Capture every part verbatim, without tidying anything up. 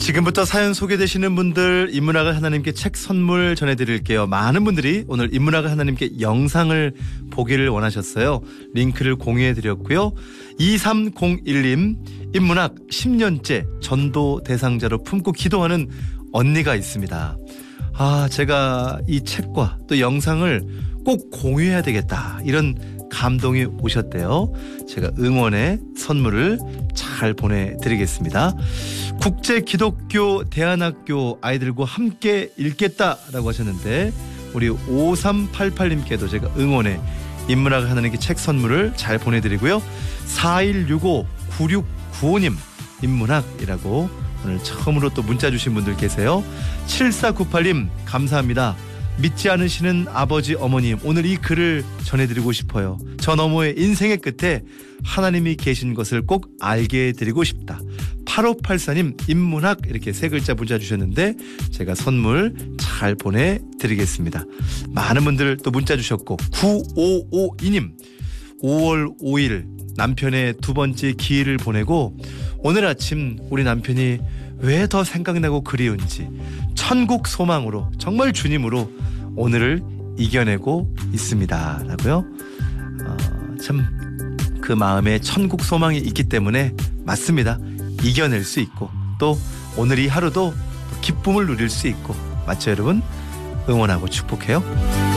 지금부터 사연 소개되시는 분들 인문학을 하나님께 책 선물 전해드릴게요. 많은 분들이 오늘 인문학을 하나님께 영상을 보기를 원하셨어요. 링크를 공유해드렸고요. 이삼공일 님 인문학 십 년째 전도 대상자로 품고 기도하는 언니가 있습니다. 아, 제가 이 책과 또 영상을 꼭 공유해야 되겠다, 이런 감동이 오셨대요. 제가 응원의 선물을 잘 보내드리겠습니다. 국제기독교 대안학교 아이들과 함께 읽겠다라고 하셨는데 우리 오삼팔팔 님께도 제가 응원의 인문학을 하나님께 책 선물을 잘 보내드리고요. 사일육오 구육구오 님 인문학이라고 오늘 처음으로 또 문자 주신 분들 계세요. 칠사구팔 님 감사합니다. 믿지 않으시는 아버지 어머님, 오늘 이 글을 전해드리고 싶어요. 저 너머의 인생의 끝에 하나님이 계신 것을 꼭 알게 해드리고 싶다. 팔오팔사 님 인문학, 이렇게 세 글자 문자 주셨는데 제가 선물 잘 보내드리겠습니다. 많은 분들 또 문자 주셨고, 구오오이 님 오월 오일 남편의 두 번째 기일을 보내고 오늘 아침 우리 남편이 왜 더 생각나고 그리운지 천국 소망으로, 정말 주님으로 오늘을 이겨내고 있습니다 라고요. 어, 참 그 마음에 천국 소망이 있기 때문에 맞습니다. 이겨낼 수 있고 또 오늘 이 하루도 기쁨을 누릴 수 있고, 맞죠 여러분? 응원하고 축복해요.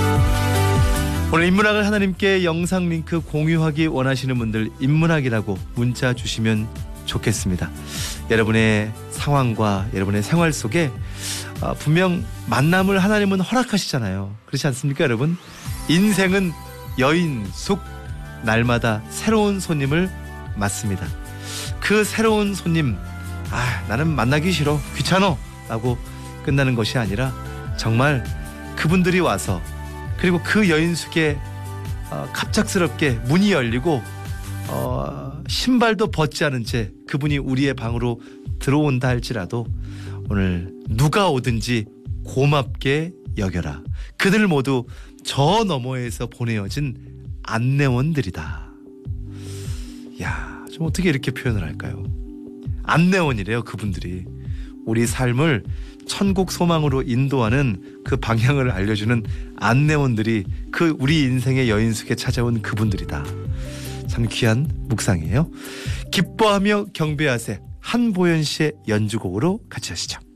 오늘 인문학을 하나님께 영상 링크 공유하기 원하시는 분들 인문학이라고 문자 주시면 좋겠습니다. 여러분의 상황과 여러분의 생활 속에 어, 분명 만남을 하나님은 허락하시잖아요. 그렇지 않습니까 여러분? 인생은 여인숙, 날마다 새로운 손님을 맞습니다. 그 새로운 손님, 아 나는 만나기 싫어, 귀찮어 라고 끝나는 것이 아니라 정말 그분들이 와서, 그리고 그 여인숙에 어, 갑작스럽게 문이 열리고 어, 신발도 벗지 않은 채 그분이 우리의 방으로 들어온다 할지라도 오늘 누가 오든지 고맙게 여겨라. 그들 모두 저 너머에서 보내어진 안내원들이다. 야, 좀 어떻게 이렇게 표현을 할까요? 안내원이래요. 그분들이 우리 삶을 천국 소망으로 인도하는 그 방향을 알려주는 안내원들이 그 우리 인생의 여인숙에 찾아온 그분들이다. 참 귀한 묵상이에요. 기뻐하며 경배하세, 한보연 씨의 연주곡으로 같이 하시죠.